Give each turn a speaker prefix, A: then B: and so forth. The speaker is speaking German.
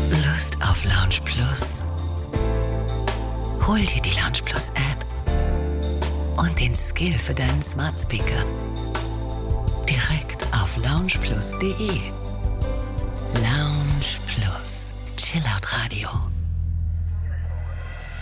A: Lust auf Lounge Plus? Hol dir die Lounge Plus App und den Skill für deinen Smart Speaker. Direkt auf loungeplus.de. Lounge Plus. Chillout Radio.